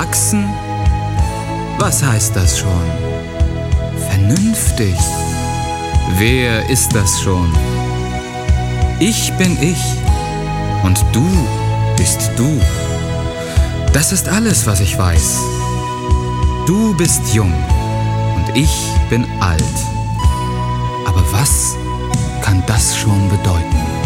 Wachsen? Was heißt das schon? Vernünftig? Wer ist das schon? Ich bin ich und du bist du. Das ist alles, was ich weiß. Du bist jung und ich bin alt. Aber was kann das schon bedeuten?